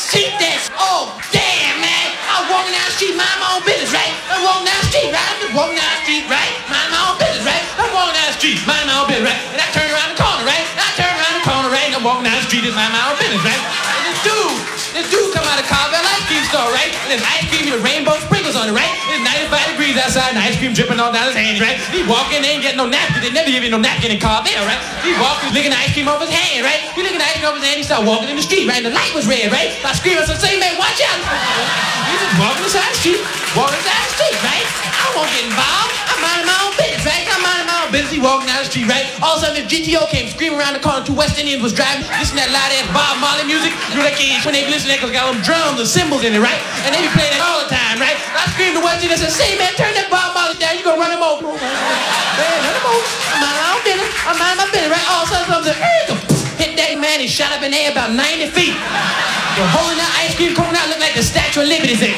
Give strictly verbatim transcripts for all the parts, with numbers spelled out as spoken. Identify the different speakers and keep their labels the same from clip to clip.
Speaker 1: see that. Oh, damn, man. I'm walking down the street, mind my own business, right? I'm walking down the street, right? I'm just walking down the street, right? Mind my own business, right? I'm walking down the street, mind my own business, right? And I turn around the corner, right? And I turn around the corner, right? And I'm walking down the street, and mind my own business, right? And this dude, this dude come out of Carvel ice cream store, right? And there's ice cream with rainbow sprinkles on it, right? And it's ninety-five degrees outside, and ice cream dripping all down his hands, right? He walking, they ain't getting no napkin. They never give you no napkin in Carvel, right? He walking, licking the ice cream off his hand, right? He licking the ice cream off his hand, he started walking in the street, right? And the light was red, right? So I screamed, I said, say, man, watch out. He just walking inside the street, walking inside the street, right? I won't get involved. I'm minding my own business, right? I'm minding my own business. He walking down the street, right? All of a sudden, this G T O came screaming around the corner. Two West Indians was driving, listening to that loud-ass Bob Marley music. You know, that kids, when they be listening to that, because it got them drums and cymbals in it, right? And they be playing that all the time, right? I screamed to West Indians and said, say, man, turn that Bob Marley down. You gonna run him over. Man, run him over. I'm minding my own business. I'm minding my business, right? All of a sudden, something said, hit that man. He shot up in the air about ninety feet. They're holding that ice cream cone out, look like the Statue of Liberty thing.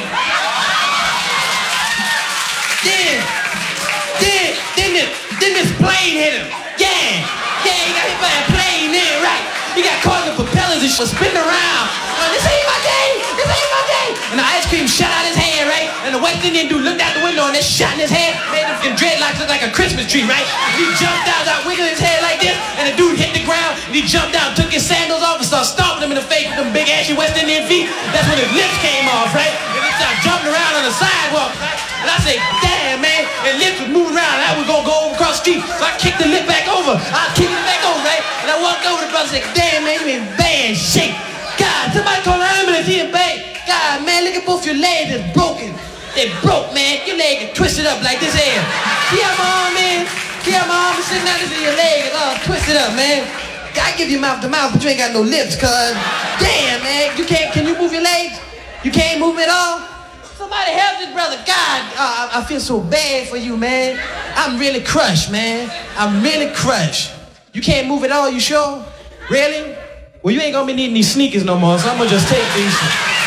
Speaker 1: Then, then, then this, then this plane hit him. Yeah, yeah, he got hit by a plane there, right? He got caught in the propellers and was spinning around. Oh, this ain't my day, this ain't my day. And the ice cream shot out his hand, right? And the West Indian dude looked out the window and that shot in his head, made him dreadlocks look like a Christmas tree, right? He jumped out, out wiggling his head like this, and the dude hit the ground, and he jumped out, took his sandals off, and started stomping him in the face with them big ashy West Indian feet. That's when his lips came off, right? And he started jumping around on the sidewalk, right? And I said, damn, man, and lips was moving around, and I was gonna go over across the street, so I kicked the lip back over. I kicked it back over, right? And I walked over to the brother and said, damn, man, you in bad shape. God, somebody call an ambulance, he in bad. God, man, look at both your legs, they're broken. They broke, man. Your leg is twisted up like this here. See how my arm is? See how my arm is sitting out? This is your leg. It's all twisted up, man. I give you mouth to mouth, but you ain't got no lips, cuz. Damn, man. You can't, can you move your legs? You can't move at all? Somebody help this brother. God, uh, I feel so bad for you, man. I'm really crushed, man. I'm really crushed. You can't move at all, you sure? Really? Well, you ain't gonna be needing these sneakers no more, so I'm gonna just take these.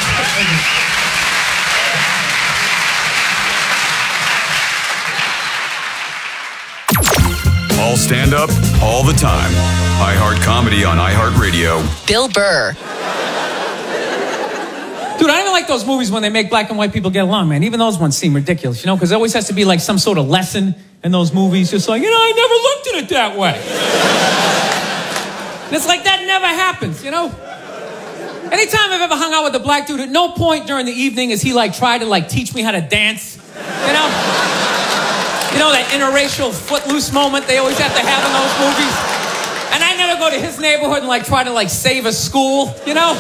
Speaker 2: All stand up, all the time. iHeart Comedy on iHeartRadio.
Speaker 3: Bill Burr.
Speaker 4: Dude, I don't even like those movies when they make black and white people get along, man. Even those ones seem ridiculous, you know, because there always has to be like some sort of lesson in those movies. Just like, you know, I never looked at it that way. And it's like, that never happens, you know? Anytime I've ever hung out with a black dude, at no point during the evening has he like tried to like teach me how to dance, you know? You know, that interracial footloose moment they always have to have in those movies? And I never go to his neighborhood and like try to like save a school, you know?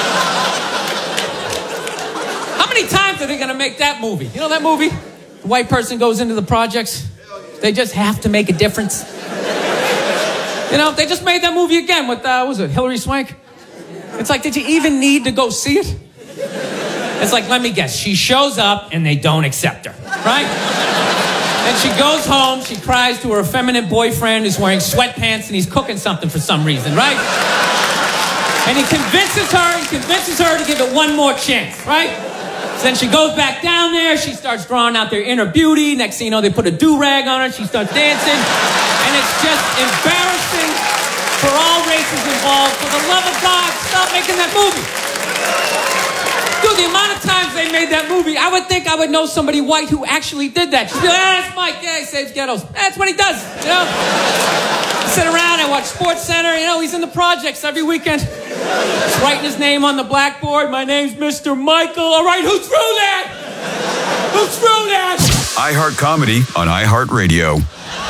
Speaker 4: How many times are they gonna make that movie? You know that movie? The white person goes into the projects. They just have to make a difference. You know, they just made that movie again with, uh, what was it, Hilary Swank? It's like, did you even need to go see it? It's like, let me guess, she shows up and they don't accept her, right? And she goes home, she cries to her effeminate boyfriend who's wearing sweatpants and he's cooking something for some reason, right? And he convinces her, he convinces her to give it one more chance, right? So then she goes back down there, she starts drawing out their inner beauty. Next thing you know, they put a do-rag on her, she starts dancing. And it's just embarrassing for all races involved. For the love of God, stop making that movie. Dude, the amount of times they made that movie, I would think I would know somebody white who actually did that. She'd be like, ah, that's Mike, yeah, he saves ghettos. That's what he does, you know? I sit around, I watch Sports Center, you know, he's in the projects every weekend. He's writing his name on the blackboard. My name's Mister Michael. All right, who threw that? Who threw that?
Speaker 2: iHeart Comedy on iHeartRadio.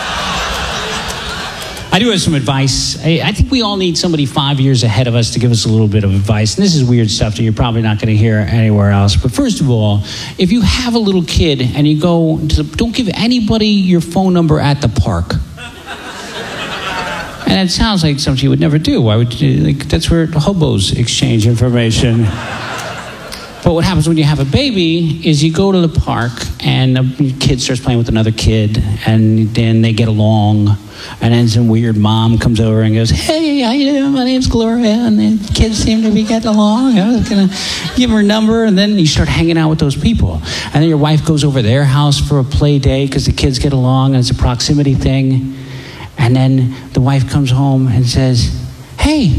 Speaker 5: I do have some advice. I, I think we all need somebody five years ahead of us to give us a little bit of advice. And this is weird stuff that you're probably not going to hear anywhere else. But first of all, if you have a little kid and you go to the, don't give anybody your phone number at the park. And it sounds like something you would never do. Why would you, like, that's where hobos exchange information. But what happens when you have a baby is you go to the park and a kid starts playing with another kid and then they get along. And then some weird mom comes over and goes, hey, how you doing? My name's Gloria. And the kids seem to be getting along. I was going to give her a number. And then you start hanging out with those people. And then your wife goes over their house for a play day because the kids get along and it's a proximity thing. And then the wife comes home and says, hey,